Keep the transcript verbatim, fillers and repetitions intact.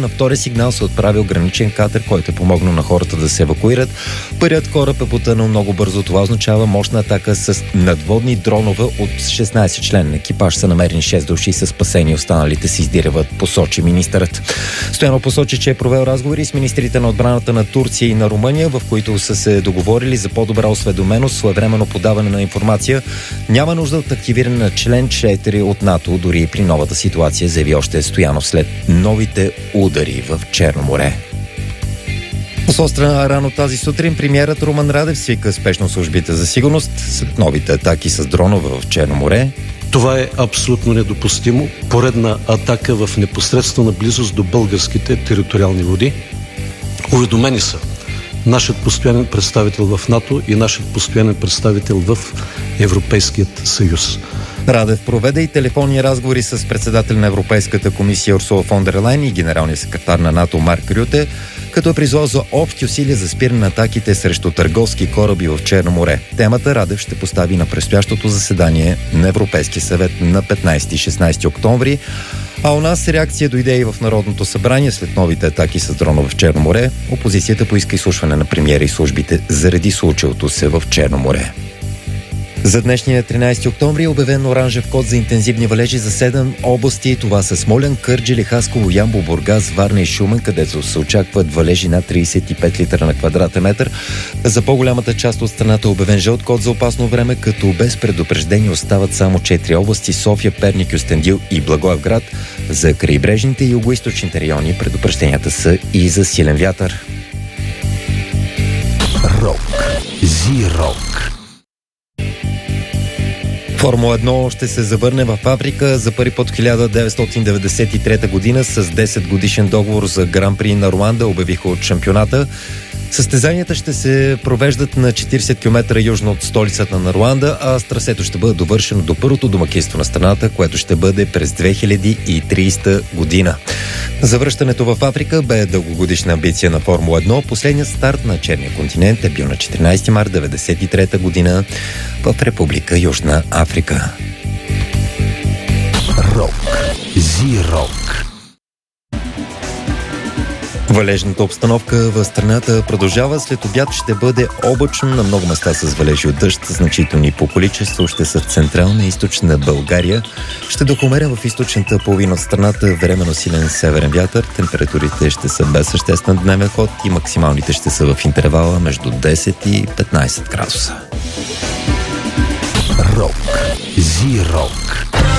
на втория сигнал се отправил граничен катер, който е помогнал на хората да се евакуират. Първият кораб е потънал много бързо. Това означава мощна атака с надводни дронове от шестнайсет член екипаж. Са намерени шест души с спасени, останалите се издиряват, посочи министърът. Стоянов посочи, че е провел разговори с министрите на отбраната на Турция и на Румъния, в които са се договорили за по-добра осведоменост, своевременно подаване на информация. Няма нужда от активиране на член четири от НАТО, дори и при новата ситуация, заяви още Стоянов след новите удари в Черно море. С острана рано тази сутрин премиерът Румен Радев свика спешно службите за сигурност след новите атаки с дронове в Черно море. Това е абсолютно недопустимо. Поредна атака в непосредствена близост до българските териториални води. Уведомени са нашият постоянен представител в НАТО и нашият постоянен представител в Европейският съюз. Радев проведе и телефонни разговори с председател на Европейската комисия Урсула фон дер Лайен и генералния секретар на НАТО Марк Рюте, като е призвал за общи усилия за спиране на атаките срещу търговски кораби в Черно море. Темата Радев ще постави на предстоящото заседание на Европейския съвет на петнайсети и шестнайсети октомври, а у нас реакция дойде и в Народното събрание след новите атаки с дронове в Черно море. Опозицията поиска изслушване на премиера и службите заради случилото се в Черно море. За днешния тринайсети октомври е обявен оранжев код за интензивни валежи за седем области. Това са Смолян, Кърджали, Хасково, Ямбол, Бургас, Варна и Шумен, където се очакват валежи над трийсет и пет литра на квадратен метър. За по-голямата част от страната е обявен жълт код за опасно време, като без предупреждение остават само четири области: София, Перник, Кюстендил и Благоевград. За крайбрежните и югоизточните райони предупрежденията са и за силен вятър. Рок. Зи-рок. Формула едно ще се завърне в Африка за първи път в хиляда деветстотин деветдесет и трета година с десет годишен договор за Гран-при на Руанда, обявиха от шампионата. Състезанията ще се провеждат на четирийсет километра южно от столицата на Руанда, а трасето ще бъде довършено до първото домакинство на страната, което ще бъде през две хиляди и трийсета година. Завръщането в Африка бе дългогодишна амбиция на Формула едно. Последният старт на черния континент е бил на четиринайсети март деветдесет и трета година в Република Южна Африка. Рок. Зи-рок. Валежната обстановка в страната продължава. След обяд ще бъде облачно, на много места с валежи от дъжд. Значителни по количество ще са в централна и източна България. Ще дохумерен в източната половина от страната временно силен северен вятър. Температурите ще са без съществен дневен ход и максималните ще са в интервала между десет и петнайсет градуса. Рок. Зи-рок.